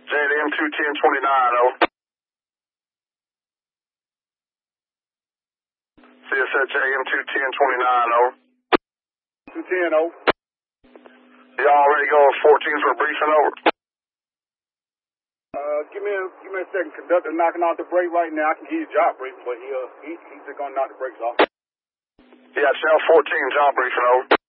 JDM 21029, over. CSS JDM 21029, over. 210, over. Y'all ready to go 14 for a briefing, over? Give me a second. Conductor knocking off the brake right now. I can give you a job brief, but he's just gonna knock the brakes off. Yeah, Shell 14, job briefing, over.